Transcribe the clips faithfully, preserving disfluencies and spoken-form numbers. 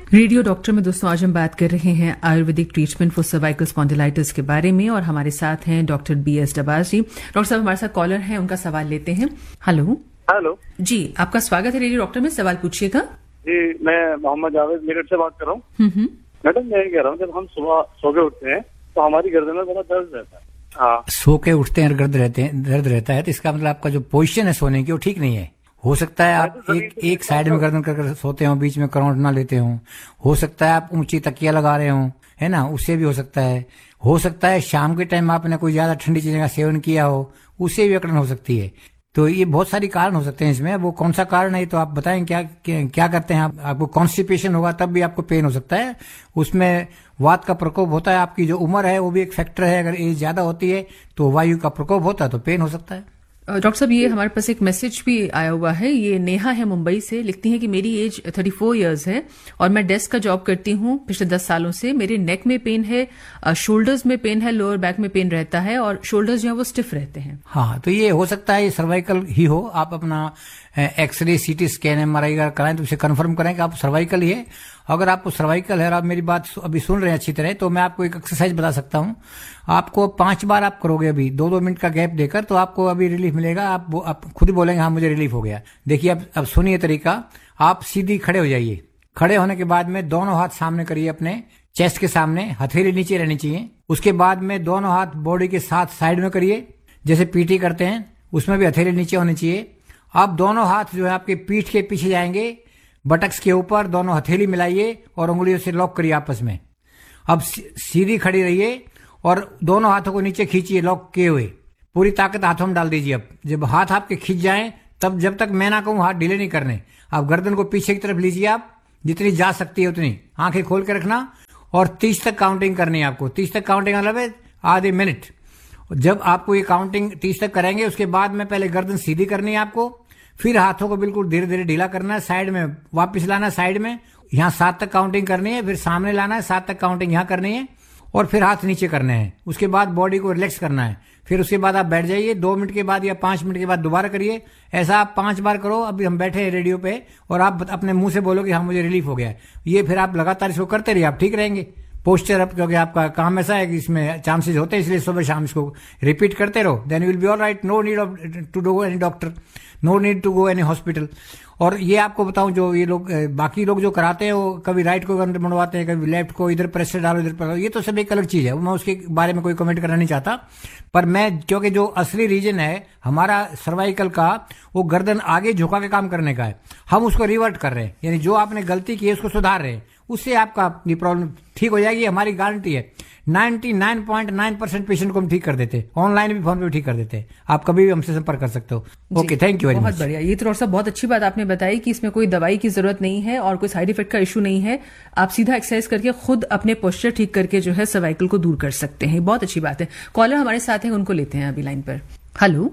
Radio doctor में दोस्तों आज हम बात कर रहे हैं Ayurvedic treatment for cervical spondylitis के बारे में और हमारे साथ हैं डॉक्टर बी एस डबास जी। डॉक्टर साहब हमारे साथ कॉलर हैं, उनका सवाल लेते हैं। हेलो हेलो जी, आपका स्वागत है रेडियो डॉक्टर में, सवाल पूछिएगा। जी, मैं मोहम्मद जावेद मेरठ से बात कर रहा हूँ। मैडम मैं ये कह रहा हूँ, जब हम सुबह सो के उठते हैं तो हमारी गर्दन में बड़ा दर्द रहता है। हाँ, सो के उठते हैं और दर्द रहते हैं दर्द रहता है तो इसका मतलब आपका जो पोजीशन है सोने की वो ठीक नहीं है। हो सकता है आप एक एक साइड में गर्दन कर सोते हो, बीच में करवट ना लेते हो। हो सकता है आप ऊंची तकिया लगा रहे हो, है ना, उससे भी हो सकता है। हो सकता है शाम के टाइम आपने कोई ज्यादा ठंडी चीजें का सेवन किया हो, उससे भी अकड़न हो सकती है। तो ये बहुत सारी कारण हो सकते हैं इसमें। वो कौन सा कारण है तो आप बताएं, क्या क्या, क्या करते हैं आप? आपको कॉन्स्टिपेशन होगा तब भी आपको पेन हो सकता है, उसमें वात का प्रकोप होता है, आपकी जो उम्र है वो भी एक फैक्टर है। अगर एज ज्यादा होती है तो वायु का प्रकोप होता है तो पेन हो सकता है। डॉक्टर साहब ये हमारे पास एक मैसेज भी आया हुआ है, ये नेहा है मुंबई से, लिखती हैं कि मेरी एज चौंतीस इयर्स है और मैं डेस्क का जॉब करती हूँ पिछले दस सालों से। मेरे नेक में पेन है, शोल्डर्स में पेन है, लोअर बैक में पेन रहता है और शोल्डर्स जो है वो स्टिफ रहते हैं। हाँ, तो ये हो सकता है ये सर्वाइकल ही हो। आप अपना एक्सरे, सीटी स्कैन, एमआरआई कराएं तो उसे कंफर्म करें कि आप सर्वाइकल ही है। अगर आपको सर्वाइकल है और आप मेरी बात अभी सुन रहे हैं अच्छी तरह, तो मैं आपको एक एक्सरसाइज बता सकता हूँ। आपको पांच बार आप करोगे अभी दो दो मिनट का गैप देकर, तो आपको अभी रिलीफ मिलेगा। आप, आप खुद बोलेंगे हाँ मुझे रिलीफ हो गया। देखिए अब अब सुनिए तरीका। आप सीधी खड़े हो जाइए। खड़े होने के बाद में दोनों हाथ सामने करिए, अपने चेस्ट के सामने, हथेली नीचे रहनी चाहिए। उसके बाद में दोनों हाथ बॉडी के साथ साइड में करिए, जैसे पीटी करते हैं उसमें भी हथेली नीचे होनी चाहिए। अब दोनों हाथ जो है आपके पीठ के पीछे जाएंगे, बटक्स के ऊपर दोनों हथेली मिलाइए और उंगलियों से लॉक करिए आपस में। अब सीधी खड़ी रहिए और दोनों हाथों को नीचे खींचिए लॉक किए हुए। पूरी ताकत हाथों में डाल दीजिए। अब जब हाथ आपके खींच जाएं तब जब तक मैं ना कहूं हाथ ढीले नहीं करने। आप गर्दन को पीछे की तरफ लीजिए, आप जितनी जा सकती है उतनी। आंखें खोल के रखना और तीस तक काउंटिंग करनी है आपको। तीस तक काउंटिंग मतलब है आधे मिनट। जब आपको ये काउंटिंग तीस तक करेंगे उसके बाद में पहले गर्दन सीधी करनी है आपको, फिर हाथों को बिल्कुल धीरे धीरे ढीला करना है, साइड में वापस लाना है, साइड में यहाँ सात तक काउंटिंग करनी है, फिर सामने लाना है, सात तक काउंटिंग यहाँ करनी है और फिर हाथ नीचे करने हैं। उसके बाद बॉडी को रिलैक्स करना है। फिर उसके बाद आप बैठ जाइए। दो मिनट के बाद या पांच मिनट के बाद दोबारा करिए। ऐसा आप पांच बार करो। अभी हम बैठे हैं रेडियो पे और आप अपने मुंह से बोलो कि हाँ मुझे रिलीफ हो गया। ये फिर आप लगातार इसको करते रहिए, आप ठीक रहेंगे। पोस्चर अप, क्योंकि आपका काम ऐसा है कि इसमें चांसेस होते हैं, इसलिए सुबह शाम इसको रिपीट करते रहो। Then you will be all right. No need of to go any doctor, no need to go any hospital. और ये आपको बताऊं, जो ये लोग बाकी लोग जो कराते हैं वो कभी राइट को मुड़वाते हैं, कभी लेफ्ट को, इधर प्रेशर डालो इधर प्रेशर, ये तो सब एक अलग चीज है। मैं उसके बारे में कोई कमेंट करना नहीं चाहता। पर मैं, क्योंकि जो असली रीजन है हमारा सर्वाइकल का, वो गर्दन आगे झुका के काम करने का है। हम उसको रिवर्ट कर रहे हैं, यानी जो आपने गलती की है उसको सुधार रहे हैं। उससे आपका ये प्रॉब्लम ठीक हो जाएगी, हमारी गारंटी है। निन्यानवे पॉइंट नौ परसेंट पेशेंट को हम ठीक कर देते हैं, ऑनलाइन भी, फोन पे भी ठीक कर देते हैं। आप कभी भी हमसे संपर्क कर सकते हो। Okay, thank you very much. बहुत बढ़िया। ये तो डॉक्टर साहब बहुत अच्छी बात आपने बताई कि इसमें कोई दवाई की जरूरत नहीं है और कोई साइड इफेक्ट का इशू नहीं है। आप सीधा एक्सरसाइज करके खुद अपने पोस्चर ठीक करके जो है सर्वाइकल को दूर कर सकते हैं। बहुत अच्छी बात है। कॉलर हमारे साथ हैं, उनको लेते हैं अभी लाइन पर। हेलो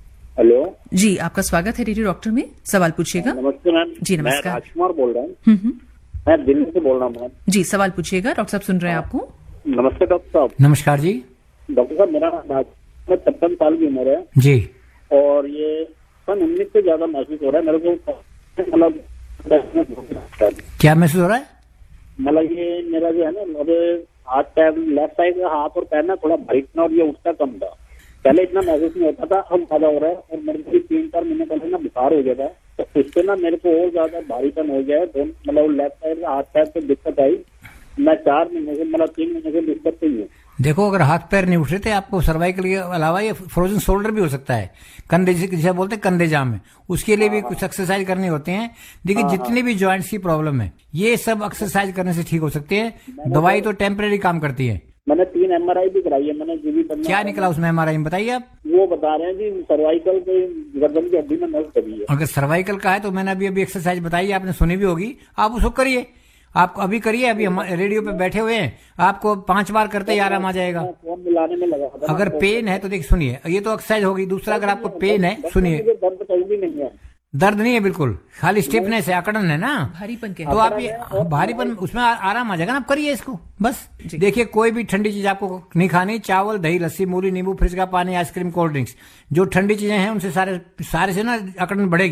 हेलो जी, आपका स्वागत है रेडियो डॉक्टर में, सवाल पूछिएगा। नमस्ते मैम। जी नमस्कार। मैं राजकुमार बोल रहा हूँ, मैं दिल्ली से बोल रहा हूँ मैम। जी सवाल पूछिएगा, डॉक्टर साहब सुन रहे हैं आपको। नमस्ते डॉक्टर साहब। नमस्कार जी। डॉक्टर साहब, मेरा छप्पन साल की उम्र है जी, और ये सन उन्नीस से ज्यादा महसूस हो रहा है मेरे को। मतलब क्या महसूस हो रहा है? मतलब ये मेरा जो है ना, हाथ पैर, लेफ्ट साइड का हाथ और पैर ना थोड़ा भारी था और ये उठता कम था। पहले इतना महसूस नहीं होता था, अब ज्यादा हो रहा है। और मेरे को तीन चार महीने पहले ना बुखार हो गया था, तो उससे ना मेरे को और ज्यादा भारीपन हो गया है। तो मतलब लेफ्ट साइड का हाथ पैर पे दिक्कत आई। मैं चार महीने से, मतलब तीन महीने से दिक्कत नहीं है। देखो, अगर हाथ पैर नहीं उठ रहे थे आपको, सर्वाइकल के अलावा ये फ्रोजन शोल्डर भी हो सकता है, कंधे जिसे बोलते हैं कंधे जाम है, उसके लिए भी कुछ एक्सरसाइज करनी होती है। देखिए, जितनी भी जॉइंट्स की प्रॉब्लम है ये सब एक्सरसाइज करने से ठीक हो सकती है। दवाई तो टेम्परेरी काम करती है। मैंने तीन एमआरआई भी कराई है। मैंने जो भी क्या निकला उसमें एमआरआई में, बताइए आप। वो बता रहे हैं कि सर्वाइकल के गर्दन की हड्डी में नस दबी है। अगर सर्वाइकल का है तो मैंने अभी अभी एक्सरसाइज बताई, आपने सुनी भी होगी, आप उसको करिए। आप अभी करिए, अभी हम रेडियो पे बैठे हुए हैं, आपको पांच बार करते ही आराम आ जाएगा। फोन मिलाने में लगा था। अगर पेन है तो देखिए, सुनिए, ये तो एक्सरसाइज होगी। दूसरा, अगर आपको पेन है, सुनिए, दर्द कहीं भी नहीं है। दर्द नहीं है बिल्कुल, खाली स्टिफनेस है, अकड़न है ना, भारीपन के, तो आप ये भारीपन, उसमें आराम आ जाएगा ना। आप करिए इसको बस। देखिए, कोई भी ठंडी चीज आपको नहीं खानी। चावल, दही, लस्सी, मूली, नींबू, फ्रिज का पानी, आइसक्रीम, कोल्ड ड्रिंक्स, जो ठंडी चीजें हैं उनसे सारे सारे से ना अकड़न बढ़ेगी।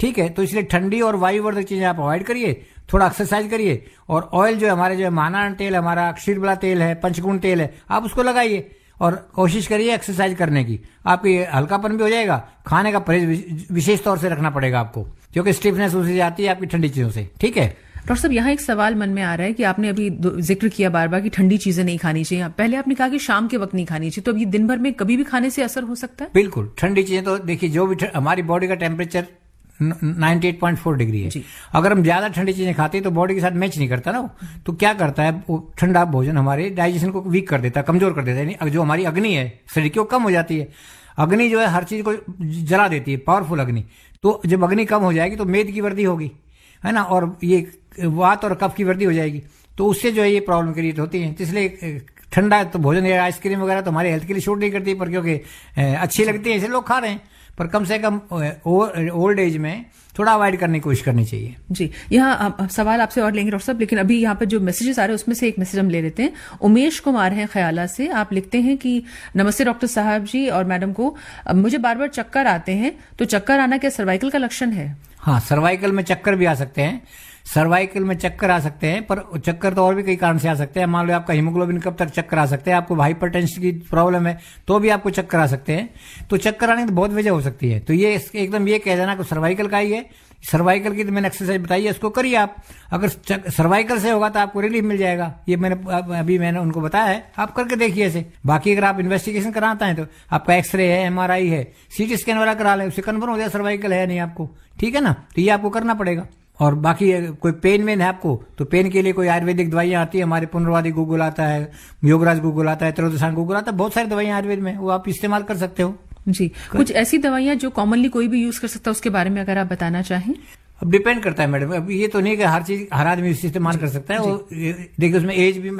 ठीक है, तो इसलिए ठंडी और वायुवर्धक चीजें आप अवॉइड करिए, थोड़ा एक्सरसाइज करिए, और ऑयल जो है हमारे जो है महानारायण तेल, हमारा क्षीरबला तेल है, पंचगुण तेल है, आप उसको लगाइए और कोशिश करिए एक्सरसाइज करने की। आपकी हल्कापन भी हो जाएगा। खाने का परहेज विशेष तौर से रखना पड़ेगा आपको, क्योंकि स्टिफनेस उसी जाती है आपकी ठंडी चीजों से। ठीक है डॉक्टर साहब, यहाँ एक सवाल मन में आ रहा है कि आपने अभी जिक्र किया बार बार कि ठंडी चीजें नहीं खानी चाहिए। पहले आपने कहा कि शाम के वक्त नहीं खानी चाहिए, तो अब ये दिन भर में कभी भी खाने से असर हो सकता है? बिल्कुल, ठंडी चीजें तो देखिए, जो भी हमारी बॉडी का टेम्परेचर अट्ठानवे पॉइंट चार डिग्री है, अगर हम ज्यादा ठंडी चीजें खाते हैं तो बॉडी के साथ मैच नहीं करता ना, तो क्या करता है, वो ठंडा भोजन हमारे डाइजेशन को वीक कर देता है, कमजोर कर देता है। यानी जो हमारी अग्नि है शरीर की वो कम हो जाती है। अग्नि जो है हर चीज को जला देती है, पावरफुल अग्नि। तो जब अग्नि कम हो जाएगी तो मेद की वृद्धि होगी, है ना, और ये वात और कफ की वृद्धि हो जाएगी, तो उससे जो है ये प्रॉब्लम क्रिएट होती है। तो इसलिए ठंडा तो भोजन या आइसक्रीम वगैरह तो हमारे हेल्थ के लिए शूट नहीं करती, पर क्योंकि अच्छी लगती है इसलिए लोग खा रहे हैं, पर कम से कम ओल्ड एज में थोड़ा अवॉइड करने की कोशिश करनी चाहिए। जी, यहाँ सवाल आपसे और लेंगे डॉक्टर साहब, लेकिन अभी यहाँ पर जो मैसेजेस आ रहे हैं उसमें से एक मैसेज हम ले लेते हैं। उमेश कुमार हैं ख्याला से, आप लिखते हैं कि नमस्ते डॉक्टर साहब जी और मैडम को, मुझे बार बार चक्कर आते हैं, तो चक्कर आना क्या सर्वाइकल का लक्षण है? हाँ, सर्वाइकल में चक्कर भी आ सकते हैं, सर्वाइकल में चक्कर आ सकते हैं, पर चक्कर तो और भी कई कारण से आ सकते हैं। मान लो आपका हीमोग्लोबिन कब तक चक्कर आ सकते हैं, आपको हाइपरटेंशन की प्रॉब्लम है तो भी आपको चक्कर आ सकते हैं। तो चक्कर आने की तो बहुत वजह हो सकती है, तो ये एकदम ये कह देना कि सर्वाइकल का ही है। सर्वाइकल की तो मैंने एक्सरसाइज बताई है, उसको करिए आप। अगर सर्वाइकल से होगा तो आपको रिलीफ मिल जाएगा, ये मैंने अभी मैंने उनको बताया है, आप करके देखिए ऐसे। बाकी अगर आप इन्वेस्टिगेशन कराता है तो आपका एक्सरे है, एमआरआई है, सीटी स्कैन वाला करा लें, उससे कन्फर्म हो जाए सर्वाइकल है नहीं आपको, ठीक है ना। तो ये आपको करना पड़ेगा। और बाकी कोई पेन वेन है आपको, तो पेन के लिए कोई आयुर्वेदिक दवाइयां आती है, हमारे पुनर्वादी गूगल आता है, योगराज गूगल आता है, त्रोदशान गूगल आता है, बहुत सारी दवाइयां आयुर्वेद में, वो आप इस्तेमाल कर सकते हो। जी, कुछ ऐसी दवाइयां जो कॉमनली कोई भी यूज कर सकता है, उसके बारे में अगर आप बताना चाहें। अब डिपेंड करता है मैडम, अब ये तो नहीं कि हर चीज हर आदमी इस्तेमाल कर सकता है। वो देखिए उसमें एज भी